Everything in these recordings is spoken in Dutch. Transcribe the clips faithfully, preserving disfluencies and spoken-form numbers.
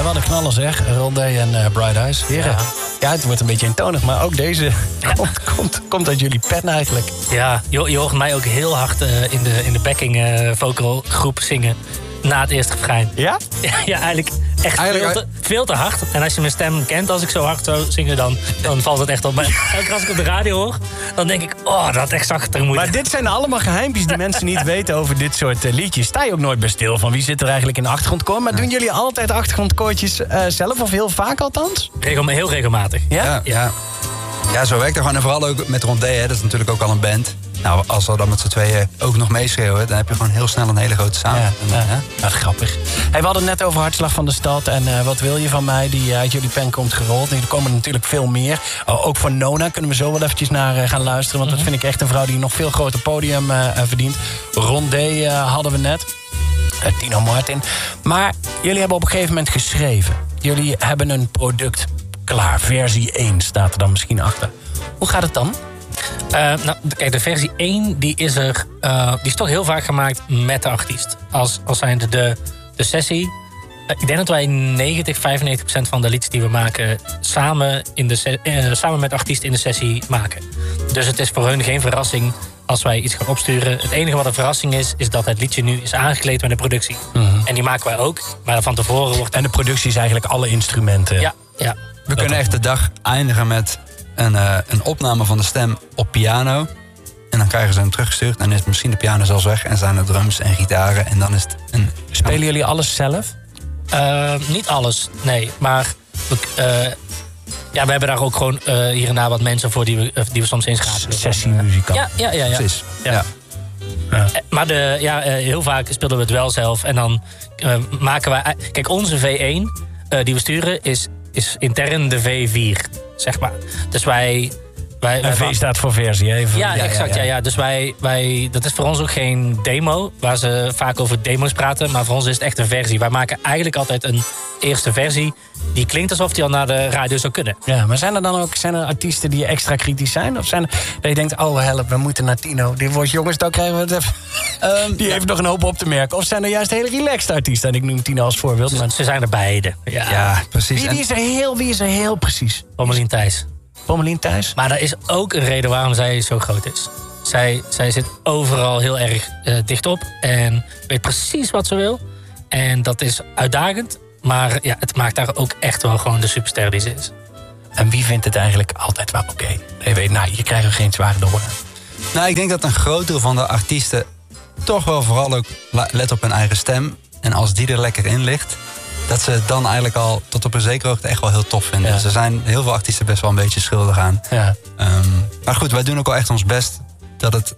wat een knaller zeg. Rondé en uh, Bright Eyes. Heren. Ja. ja, het wordt een beetje eentonig, maar ook deze ja. komt, komt, komt uit jullie pen eigenlijk. Ja, je, je hoort mij ook heel hard uh, in de, in de backing uh, vocal groep zingen na het eerste refrein. Ja? Ja, ja eigenlijk echt eigenlijk veel, te, veel te hard. En als je mijn stem kent, als ik zo hard zou zingen, dan, dan valt het echt op. Maar elke keer als ik op de radio hoor, dan denk ik, oh, dat had echt zachter moeten. Maar dit zijn allemaal geheimpjes die mensen niet weten over dit soort uh, liedjes. Sta je ook nooit bij stil van wie zit er eigenlijk in de achtergrondkoor? Maar doen jullie altijd achtergrondkoortjes uh, zelf, of heel vaak althans? Regel, heel regelmatig. Ja? Ja, ja. ja, zo werkt het gewoon. En vooral ook met Rondé, hè, dat is natuurlijk ook al een band. Nou, als we dan met z'n tweeën ook nog meeschreeuwen, dan heb je gewoon heel snel een hele grote samen. Ja, ja, ja. Dat is grappig. Hey, we hadden het net over Hartslag van de Stad en uh, Wat wil je van mij, die uit jullie pen komt gerold. En er komen er natuurlijk veel meer. Oh, ook van Nona kunnen we zo wel eventjes naar uh, gaan luisteren, want mm-hmm. dat vind ik echt een vrouw die een nog veel groter podium uh, verdient. Rondé uh, hadden we net. Uh, Tino Martin. Maar jullie hebben op een gegeven moment geschreven. Jullie hebben een product klaar. Versie één staat er dan misschien achter. Hoe gaat het dan? Uh, nou, kijk, de versie één die is, er, uh, die is toch heel vaak gemaakt met de artiest. Als, als zijnde de, de sessie. Uh, ik denk dat wij negentig, vijfennegentig procent van de liedjes die we maken samen, in de se- uh, samen met de artiest in de sessie maken. Dus het is voor hun geen verrassing als wij iets gaan opsturen. Het enige wat een verrassing is, is dat het liedje nu is aangekleed met de productie. Mm-hmm. En die maken wij ook, maar van tevoren wordt... En de productie is eigenlijk alle instrumenten. Ja, ja. We kunnen echt de dag eindigen met een, uh, een opname van de stem op piano. En dan krijgen ze hem teruggestuurd. En is misschien de piano zelfs weg. En zijn er drums en gitaren. En dan is het een... Spelen jullie alles zelf? Uh, niet alles, nee. Maar uh, ja, we hebben daar ook gewoon uh, hier en daar wat mensen voor die we, uh, die we soms inschakelen. Sessiemuzikant. Ja, ja, ja. ja. Precies. Ja. Ja. Ja. Maar de, ja, heel vaak speelden we het wel zelf. En dan uh, maken wij... Kijk, onze V één uh, die we sturen is, is intern de V vier, zeg maar. Dus wij... wij, wij en V staat voor versie, even. Ja, ja, exact. Ja, ja. Ja. Dus wij, wij, dat is voor ons ook geen demo, waar ze vaak over demo's praten. Maar voor ons is het echt een versie. Wij maken eigenlijk altijd een eerste versie die klinkt alsof die al naar de radio zou kunnen. Ja, maar zijn er dan ook zijn er artiesten die extra kritisch zijn? Of zijn er, dat je denkt, oh help, we moeten naar Tino. Die wordt jongens, dan krijgen we het even. Um, die ja. heeft nog een hoop op te merken. Of zijn er juist hele relaxed artiesten? En ik noem Tino als voorbeeld. Ze, maar... ze zijn er beide. Ja, ja precies. Wie, wie, is er heel, wie is er heel precies? Pommelien Thijs. Pommelien Thijs. Maar er is ook een reden waarom zij zo groot is. Zij, zij zit overal heel erg uh, dichtop. En weet precies wat ze wil. En dat is uitdagend. Maar ja, het maakt daar ook echt wel gewoon de superster die ze is. En wie vindt het eigenlijk altijd wel oké? Okay? Je weet, nou, je krijgt er geen zware door. Nou, ik denk dat een groot deel van de artiesten toch wel vooral ook let op hun eigen stem. En als die er lekker in ligt, dat ze het dan eigenlijk al tot op een zekere hoogte echt wel heel tof vinden. Ja. Dus er zijn heel veel artiesten best wel een beetje schuldig aan. Ja. Um, maar goed, wij doen ook wel echt ons best dat het...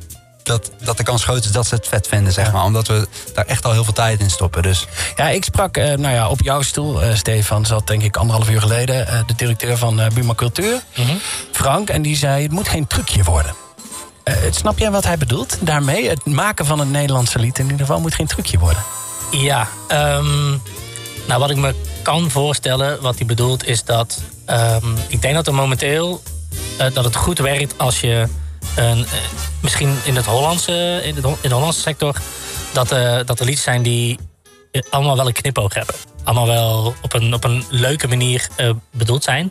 Dat, dat de kans groot is dat ze het vet vinden, zeg maar. Omdat we daar echt al heel veel tijd in stoppen. Dus. Ja, ik sprak uh, nou ja, op jouw stoel, uh, Stefan, zat denk ik anderhalf uur geleden... Uh, de directeur van uh, Buma Cultuur, mm-hmm. Frank. En die zei, het moet geen trucje worden. Uh, snap jij wat hij bedoelt daarmee? Het maken van een Nederlandse lied in ieder geval moet geen trucje worden. Ja, um, nou wat ik me kan voorstellen, wat hij bedoelt... is dat, um, ik denk dat er momenteel... Uh, dat het goed werkt als je... Uh, misschien in het Hollandse, in, het, in de Hollandse sector... dat, uh, dat er liedjes zijn die allemaal wel een knipoog hebben. Allemaal wel op een, op een leuke manier uh, bedoeld zijn.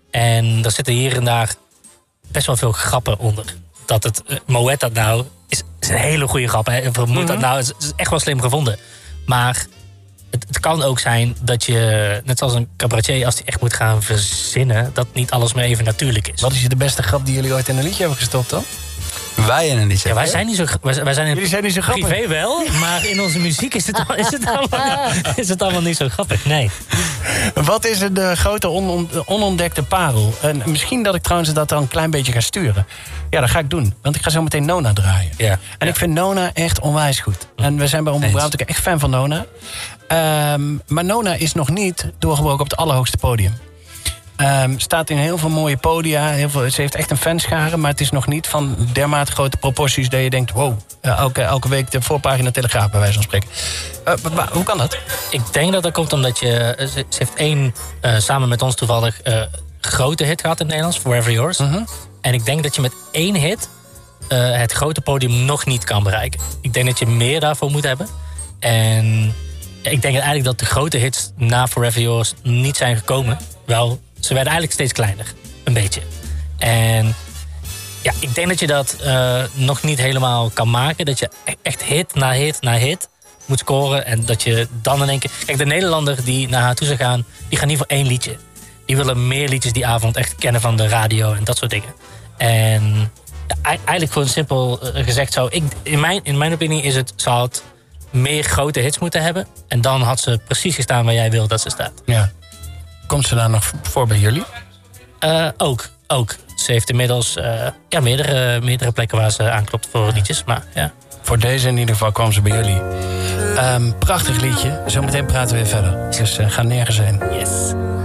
En er zitten hier en daar best wel veel grappen onder. Dat het, uh, Moet dat nou, is, is een hele goede grap. Hè? Moet mm-hmm. dat nou, is, is echt wel slim gevonden. Maar het, het kan ook zijn dat je, net zoals een cabaretier... als die echt moet gaan verzinnen, dat niet alles meer even natuurlijk is. Wat is de beste grap die jullie ooit in een liedje hebben gestopt, dan? Wij in een liedje. Ja, wij zijn niet zo, wij, wij zijn in Jullie zijn niet zo grappig. Privé wel, maar in onze muziek is het, is het, allemaal, is het allemaal niet zo grappig. Nee. Wat is de grote on, onontdekte parel? En misschien dat ik trouwens dat dan een klein beetje ga sturen. Ja, dat ga ik doen. Want ik ga zo meteen Nona draaien. Ja. En ja. ik vind Nona echt onwijs goed. En we zijn bij Omroep Brabant ook echt fan van Nona. Um, maar Nona is nog niet doorgebroken op het allerhoogste podium. Um, staat in heel veel mooie podia. Heel veel, ze heeft echt een fanschare, maar het is nog niet van dermate grote proporties dat je denkt, wow, uh, elke, elke week de voorpagina Telegraaf bij wijze van spreken. Uh, maar, maar, hoe kan dat? Ik denk dat dat komt omdat je... Ze, ze heeft één, uh, samen met ons toevallig, uh, grote hit gehad in het Nederlands, Forever Yours. Uh-huh. En ik denk dat je met één hit uh, het grote podium nog niet kan bereiken. Ik denk dat je meer daarvoor moet hebben. En ja, ik denk eigenlijk dat de grote hits na Forever Yours niet zijn gekomen. Wel, ze werden eigenlijk steeds kleiner. Een beetje. En ja, ik denk dat je dat uh, nog niet helemaal kan maken. Dat je echt hit na hit na hit moet scoren. En dat je dan in één keer... Kijk, de Nederlander die naar haar toe zou gaan, die gaat niet voor één liedje. Die willen meer liedjes die avond echt kennen van de radio en dat soort dingen. En ja, eigenlijk gewoon simpel gezegd zou ik... In mijn, in mijn opinie is het... Zou het meer grote hits moeten hebben. En dan had ze precies gestaan waar jij wil dat ze staat. Ja. Komt ze daar nog voor bij jullie? Uh, ook, ook. Ze heeft inmiddels uh, ja, meerdere, meerdere plekken waar ze aanklopt voor liedjes. Maar, ja. Voor deze in ieder geval kwam ze bij jullie. Um, prachtig liedje. Zometeen praten we weer verder. Dus uh, ga nergens heen. Yes.